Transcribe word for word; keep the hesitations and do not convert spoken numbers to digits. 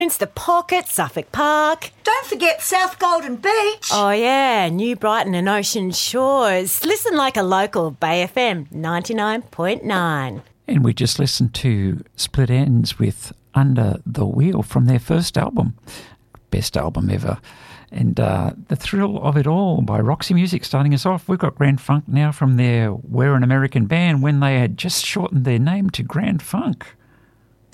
the Pocket, Suffolk Park. Don't forget South Golden Beach. Oh yeah, New Brighton and Ocean Shores. Listen like a local, Bay F M ninety-nine point nine. And we just listened to Split Ends with Under the Wheel from their first album. Best album ever. And uh, The Thrill of It All by Roxy Music starting us off. We've got Grand Funk now from their We're an American Band when they had just shortened their name to Grand Funk.